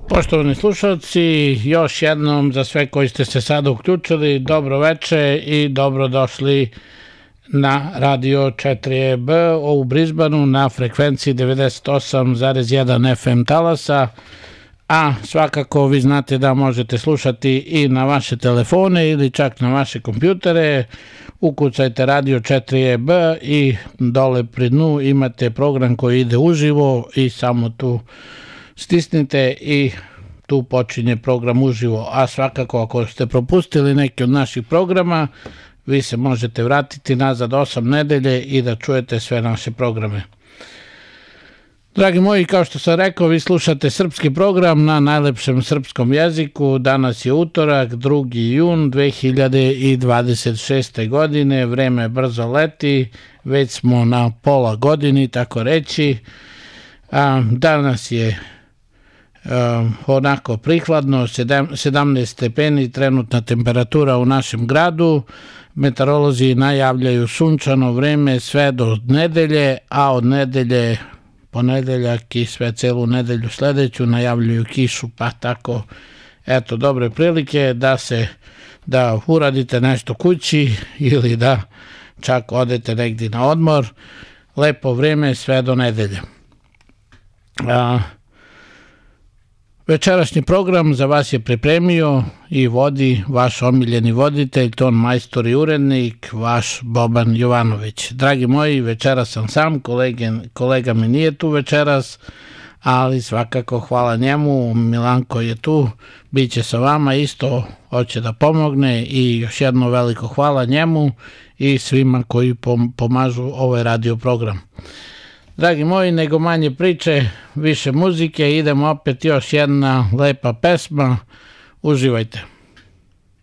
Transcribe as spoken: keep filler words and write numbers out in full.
Poštovani slušalci, još jednom za sve koji ste se sada uključili, dobro veče i dobrodošli na Radio četiri E B u Brisbaneu na frekvenciji devedeset osam zarez jedan F M talasa, a svakako vi znate da možete slušati i na vaše telefone ili čak na vaše kompjutere. Ukucajte Radio četiri E B i dole pri dnu imate program koji ide uživo i samo tu stisnite i tu počinje program uživo, a svakako ako ste propustili neki od naših programa, vi se možete vratiti nazad osam nedelje i da čujete sve naše programe. Dragi moji, kao što sam rekao, vi slušate srpski program na najlepšem srpskom jeziku. Danas je utorak, drugi jun dve hiljade dvadeset šeste. godine, vreme brzo leti, već smo na pola godini, tako reći. Danas je onako prihladno, sedamnaest stepeni trenutna temperatura u našem gradu. Meteorolozi najavljaju sunčano vreme sve do nedelje, a od nedelje, ponedeljak i sve celu nedelju sledeću najavljuju kišu, pa tako eto dobre prilike da se da uradite nešto kući ili da čak odete negdje na odmor. Lepo vreme sve do nedelje. A večerašnji program za vas je pripremio i vodi vaš omiljeni voditelj, ton majstor i urednik, vaš Boban Jovanović. Dragi moji, večeras sam sam, kolege, kolega mi nije tu večeras, ali svakako hvala njemu, Milanko je tu, bit će sa vama isto, hoće da pomogne i još jedno veliko hvala njemu i svima koji pomažu ovaj radio program. Dragi moji, nego manje priče, više muzike, idemo opet još jedna lepa pesma, uživajte.